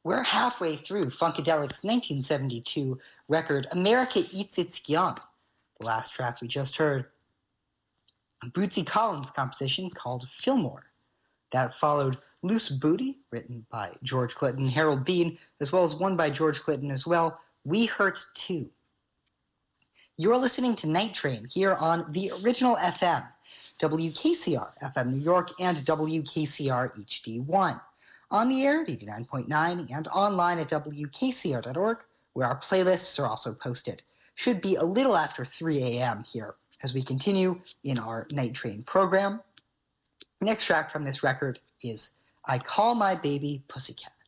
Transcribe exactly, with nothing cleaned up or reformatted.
We're halfway through Funkadelic's nineteen seventy-two record, America Eats Its Young, the last track we just heard. A Bootsy Collins composition called Fillmore. That followed Loose Booty, written by George Clinton and Harold Bean, as well as one by George Clinton as well, We Hurt Too. You're listening to Night Train here on the original F M, W K C R F M New York and W K C R H D one. On the air at eighty-nine point nine and online at W K C R dot org, where our playlists are also posted. Should be a little after three a.m. here as we continue in our Night Train program. Next track from this record is I Call My Baby Pussycat.